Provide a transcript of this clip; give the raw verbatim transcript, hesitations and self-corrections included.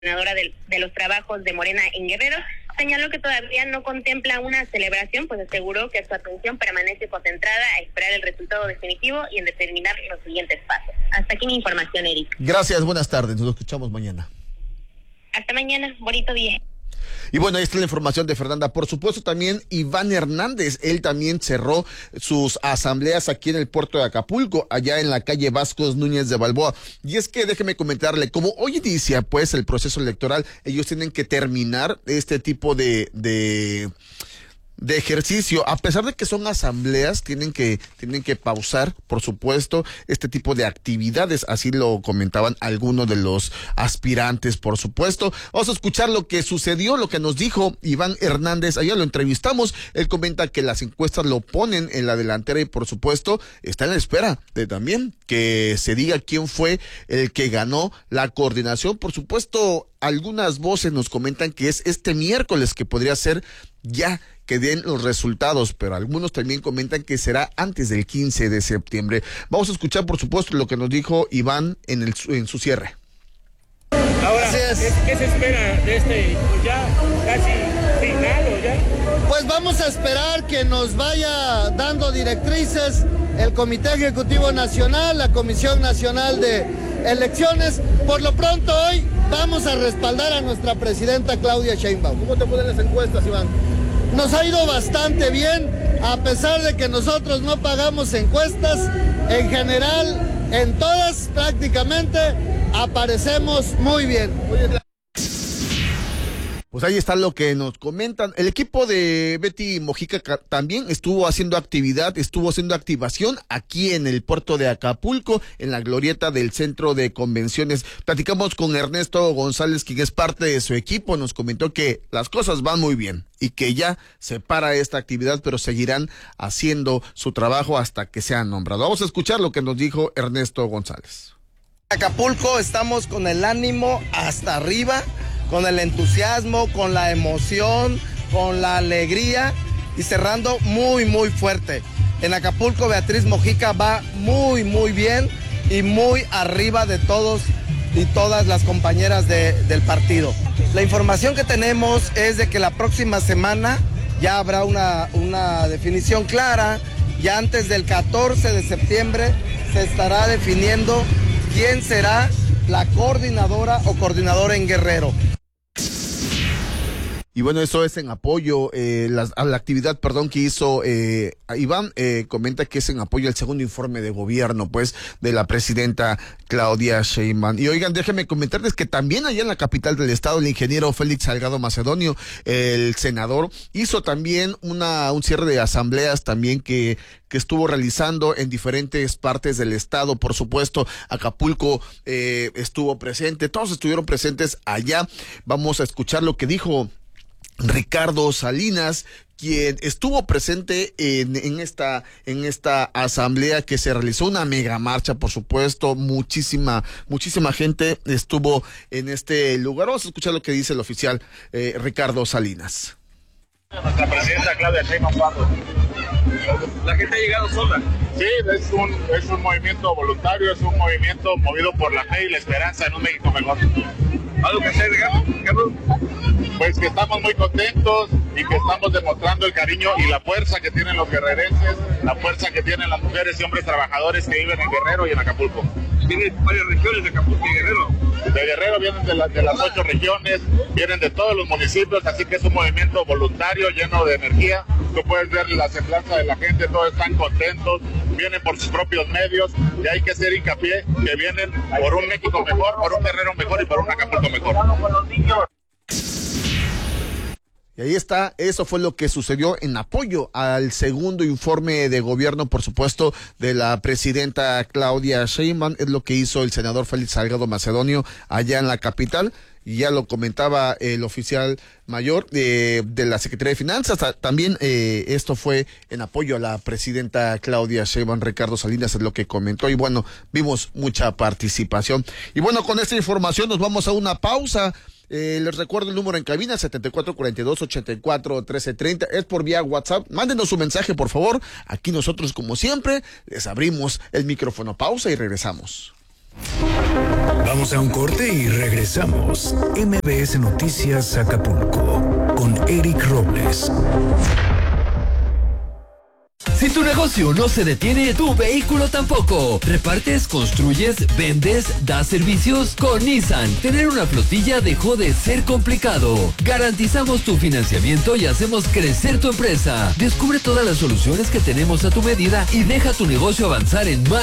coordinadora de, de los trabajos de Morena en Guerrero, señaló que todavía no contempla una celebración, pues aseguró que su atención permanece concentrada a esperar el resultado definitivo y en determinar los siguientes pasos. Hasta aquí mi información, Eric. Gracias, buenas tardes, nos escuchamos mañana. Hasta mañana, bonito día. Y bueno, ahí está la información de Fernanda. Por supuesto, también Iván Hernández, él también cerró sus asambleas aquí en el puerto de Acapulco, allá en la calle Vascos Núñez de Balboa. Y es que déjeme comentarle, como hoy inicia pues el proceso electoral, ellos tienen que terminar este tipo de... de de ejercicio, a pesar de que son asambleas, tienen que, tienen que pausar, por supuesto, este tipo de actividades, así lo comentaban algunos de los aspirantes, por supuesto. Vamos a escuchar lo que sucedió, lo que nos dijo Iván Hernández, allá lo entrevistamos, él comenta que las encuestas lo ponen en la delantera y por supuesto está en la espera de también que se diga quién fue el que ganó la coordinación. Por supuesto, algunas voces nos comentan que es este miércoles que podría ser ya que den los resultados, pero algunos también comentan que será antes del quince de septiembre. Vamos a escuchar, por supuesto, lo que nos dijo Iván en, el, en su cierre. Ahora, ¿qué se espera de este, pues ya casi final o ya? Pues vamos a esperar que nos vaya dando directrices el Comité Ejecutivo Nacional, la Comisión Nacional de Elecciones. Por lo pronto hoy vamos a respaldar a nuestra presidenta Claudia Sheinbaum. ¿Cómo te ponen las encuestas, Iván? Nos ha ido bastante bien, a pesar de que nosotros no pagamos encuestas, en general, en todas prácticamente aparecemos muy bien. Pues ahí está lo que nos comentan. El equipo de Betty Mojica también estuvo haciendo actividad, estuvo haciendo activación aquí en el puerto de Acapulco, en la glorieta del centro de convenciones. Platicamos con Ernesto González, quien es parte de su equipo, nos comentó que las cosas van muy bien y que ya se para esta actividad, pero seguirán haciendo su trabajo hasta que sean nombrados. Vamos a escuchar lo que nos dijo Ernesto González. Acapulco estamos con el ánimo hasta arriba, con el entusiasmo, con la emoción, con la alegría y cerrando muy, muy fuerte. En Acapulco, Beatriz Mojica va muy, muy bien y muy arriba de todos y todas las compañeras de, del partido. La información que tenemos es de que la próxima semana ya habrá una, una definición clara, ya antes del catorce de septiembre se estará definiendo quién será la coordinadora o coordinador en Guerrero. Y bueno, eso es en apoyo eh, las, a la actividad, perdón, que hizo eh, Iván, eh, comenta que es en apoyo al segundo informe de gobierno, pues, de la presidenta Claudia Sheinbaum. Y oigan, déjenme comentarles que también allá en la capital del estado, el ingeniero Félix Salgado Macedonio, el senador, hizo también una un cierre de asambleas también que que estuvo realizando en diferentes partes del estado. Por supuesto, Acapulco eh, estuvo presente, todos estuvieron presentes allá. Vamos a escuchar lo que dijo Ricardo Salinas, quien estuvo presente en, en esta en esta asamblea que se realizó, una mega marcha, por supuesto, muchísima muchísima gente estuvo en este lugar. Vamos a escuchar lo que dice el oficial eh, Ricardo Salinas. Nuestra presidenta Claudia Sheinbaum Pardo. La gente ha llegado sola. Sí, es un, es un movimiento voluntario, es un movimiento movido por la fe y la esperanza en un México mejor. ¿Algo que hacer, Carlos? Pues que estamos muy contentos y que estamos demostrando el cariño y la fuerza que tienen los guerrerenses, la fuerza que tienen las mujeres y hombres trabajadores que viven en Guerrero y en Acapulco. Vienen de varias regiones de Acapulco y Guerrero. De Guerrero vienen de, la, de las ocho regiones, vienen de todos los municipios, así que es un movimiento voluntario, lleno de energía. Tú puedes ver la semblanza de la gente, todos están contentos, vienen por sus propios medios y hay que hacer hincapié que vienen por un México mejor, por un Guerrero mejor y por un Acapulco mejor. Y ahí está, eso fue lo que sucedió en apoyo al segundo informe de gobierno, por supuesto, de la presidenta Claudia Sheinbaum. Es lo que hizo el senador Félix Salgado Macedonio allá en la capital. Y ya lo comentaba el oficial mayor eh, de la Secretaría de Finanzas. También eh, esto fue en apoyo a la presidenta Claudia Sheinbaum. Ricardo Salinas es lo que comentó. Y bueno, vimos mucha participación. Y bueno, con esta información nos vamos a una pausa. Eh, les recuerdo el número en cabina, setenta y cuatro cuarenta y dos, ochenta y cuatro, trece treinta, es por vía WhatsApp. Mándenos su mensaje, por favor. Aquí nosotros, como siempre, les abrimos el micrófono. Pausa y regresamos. Vamos a un corte y regresamos. M B S Noticias Acapulco con Eric Robles. Si tu negocio no se detiene, tu vehículo tampoco. ¿Repartes, construyes, vendes, das servicios? Con Nissan, tener una flotilla dejó de ser complicado. Garantizamos tu financiamiento y hacemos crecer tu empresa. Descubre todas las soluciones que tenemos a tu medida y deja tu negocio avanzar en más